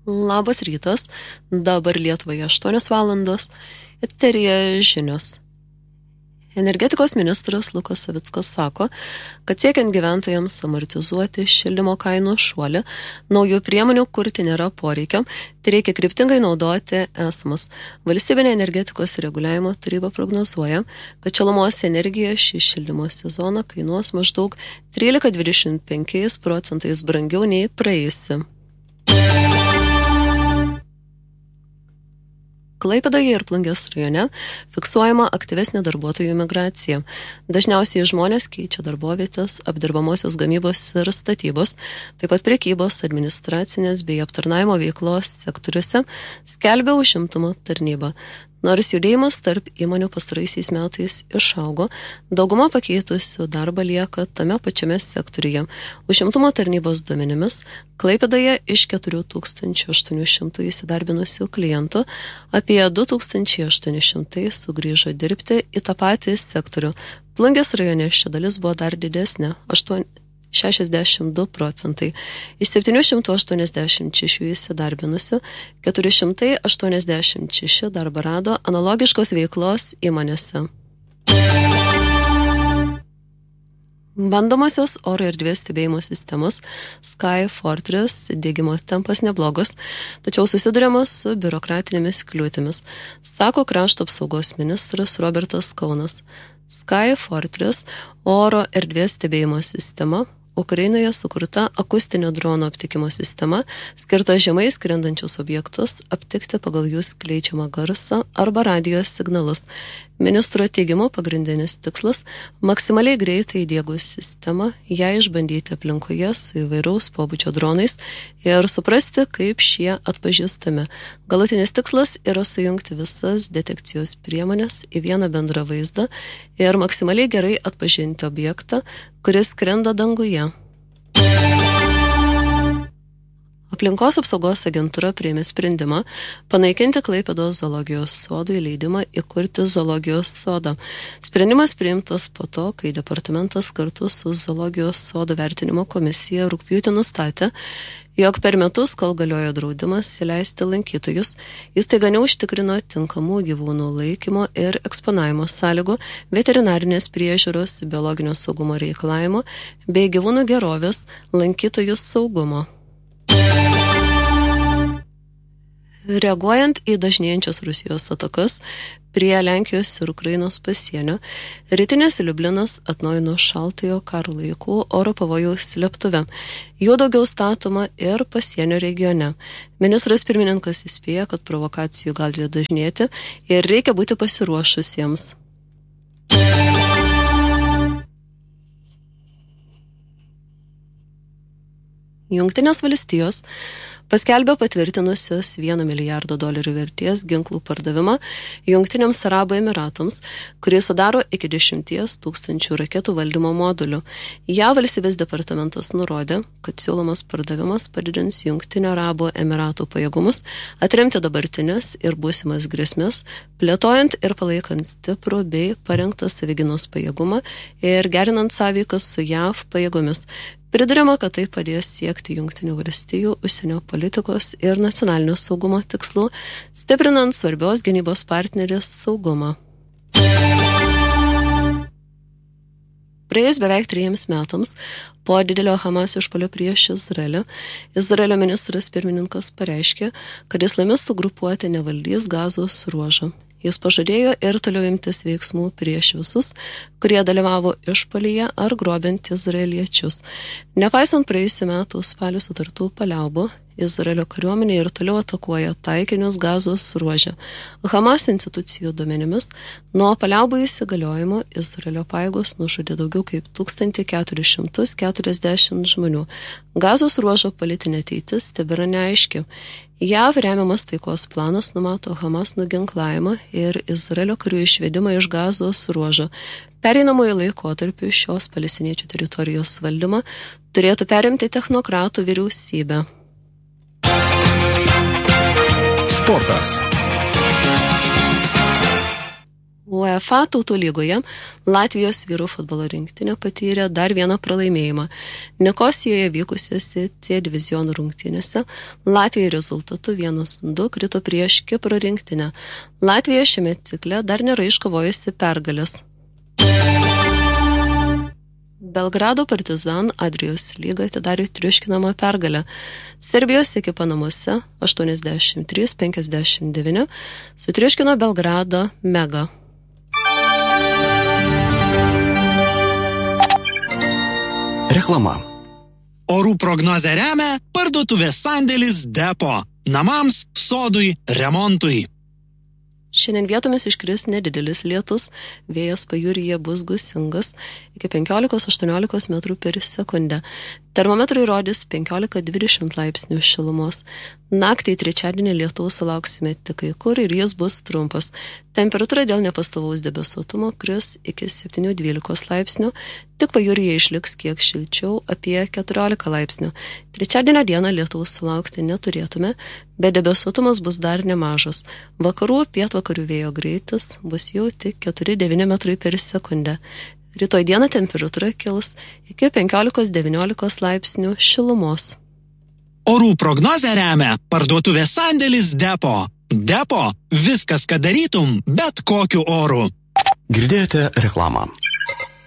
Labas rytas, dabar Lietuvoje 8 valandos, eteryje žinios. Energetikos ministras Lukas Savickas sako, kad siekiant gyventojams amortizuoti šildymo kainų šuolį, naujų priemonių kurti nėra poreikio, tai reikia kryptingai naudoti esamas. Valstybinė energetikos reguliavimo taryba prognozuoja, kad šilumos energija šį šildymo sezoną kainuos maždaug 13–25% brangiau nei praėjusi. Klaipėdoje ir Plungės rajone fiksuojama aktyvesnė darbuotojų migracija. Dažniausiai žmonės keičia darbovietes, apdirbamosios gamybos ir statybos, taip pat prekybos, administracinės bei aptarnavimo veiklos sektoriuose, skelbia užimtumo tarnyba. Nors judėjimas tarp įmonių pastaraisiais metais išaugo, dauguma pakeitusių darbą lieka tame pačiame sektoriuje. Užimtumo tarnybos duomenimis Klaipėdoje iš 4800 įsidarbinusių klientų apie 2800 sugrįžo dirbti į tą patį sektorių. Plungės rajone ši dalis buvo dar didesnė – 62%. Iš 786 įsidarbinusių 486 darbą rado analogiškos veiklos įmonėse. Bandomosios oro erdvės stebėjimo sistemos Sky Fortress diegimo tempas neblogas, tačiau susiduriama su biurokratinėmis kliūtimis, sako krašto apsaugos ministras Robertas Kaunas. Sky Fortress oro erdvės stebėjimo sistema Ukrainoje sukurta akustinio drono aptikimo sistema, skirta žemai skrendančius objektus aptikti pagal jų skleidžiamą garsą arba radijos signalus. Ministro teigimu pagrindinis tikslas – maksimaliai greitai įdiegus sistemą, ją išbandyti aplinkoje su įvairaus pobūdžio dronais ir suprasti, kaip šie atpažįstami. Galutinis tikslas yra sujungti visas detekcijos priemonės į vieną bendrą vaizdą ir maksimaliai gerai atpažinti objektą, kuris skrenda danguje. Aplinkos apsaugos agentūra priėmė sprendimą panaikinti Klaipėdos zoologijos sodui leidimą įkurti zoologijos sodą. Sprendimas priimtas po to, kai departamentas kartu su zoologijos sodo vertinimo komisija rugpjūtį nustatė, jog per metus, kol galiojo draudimas įleisti lankytojus, įstaiga neužtikrino tinkamų gyvūnų laikymo ir eksponavimo sąlygų, veterinarinės priežiūros, biologinio saugumo reikalavimo bei gyvūnų gerovės, lankytojų saugumo. Reaguojant į dažnėjančias Rusijos atakas prie Lenkijos ir Ukrainos pasienio, rytinės Liublinas atnaujino šaltojo karo laikų oro pavojaus slėptuvę. Jų daugiau statoma ir pasienio regione. Ministras pirmininkas įspėja, kad provokacijų gali dažnėti ir reikia būti pasiruošusiems. Jungtinės valstijos paskelbė patvirtinusios $1 milijardo vertės ginklų pardavimą Jungtiniams Arabų Emiratams, kurie sudaro iki 10 000 raketų valdymo modulių. JAV valstybės departamentas nurodė, kad siūlomas pardavimas padidins Jungtinių Arabų Emiratų pajėgumus atremti dabartinės ir būsimas grėsmės, plėtojant ir palaikant stiprų bei parengtą savigynos pajėgumą ir gerinant sąveiką su JAV pajėgomis. Priduriama, kad tai padės siekti Jungtinių valstijų užsienio politikos ir nacionalinio saugumo tikslų, stiprinant svarbios gynybos partnerės saugumą. Praėjus beveik 3 metams po didelio Hamas išpuolio prieš Izraelį, Izraelio ministras pirmininkas pareiškė, kad islamistų grupuotė nevaldys Gazos ruožo. Jis pažadėjo ir toliau imtis veiksmų prieš visus, kurie dalyvavo išpuolyje ar grobiant izraeliečius. Nepaisant praėjusių metų spalio sutartų paliaubų, Izraelio kariuomenė ir toliau atakuoja taikinius Gazos ruože. Hamas institucijų duomenimis nuo paliaubų įsigaliojimo Izraelio pajėgos nužudė daugiau kaip 1440 žmonių. Gazos ruožo politinė ateitis tebėra neaiški. JAV remiamas taikos planas numato Hamas nuginklavimą ir Izraelio karių išvedimą iš Gazos ruožo. Pereinamojo laikotarpiu šios palestiniečių teritorijos valdymą turėtų perimti technokratų vyriausybė. Sportas. UEFA tautų lygoje Latvijos vyrų futbolo rinktinė patyrė dar vieną pralaimėjimą. Nikosijoje vykusiose C divizionų rungtynėse Latvija rezultatu 1-2 krito prieš Kipro rinktinę. Latvija šiame cikle dar nėra iškovojusi pergalės. Belgrado Partizan Adrijos lyga atidarė triuškinamą pergalę. Serbijos ekipa namuose 83-59 sutriuškino Belgrado Mega. Reklama. Orų prognozę remia parduotuvės sandėlis Depo. Namams, sodui, remontui. Šiandien vietomis iškris nedidelis lietus, vėjas pajūryje bus gūsingas iki 15-18 metrų per sekundę. Termometrai rodys 15-20 laipsnių šilumos. Naktį trečiadienį lietaus sulauksime tik kai kur ir jis bus trumpas. Temperatūra dėl nepastovaus debesuotumo kris iki 7-12 laipsnių, tik pajūryje išliks kiek šilčiau apie 14 laipsnių. Trečiadienio dieną lietaus sulaukti neturėtume, bet debesuotumas bus dar nemažas. Vakarų pietvakarių vėjo greitis bus jau tik 4-9 metrai per sekundę. Rytoj dieną temperatūra kils iki 15-19 laipsnių šilumos. Orų prognozę remia parduotuvės sandėlis Depo. Depo – viskas, ką darytum, bet kokiu oru. Girdėjote reklamą.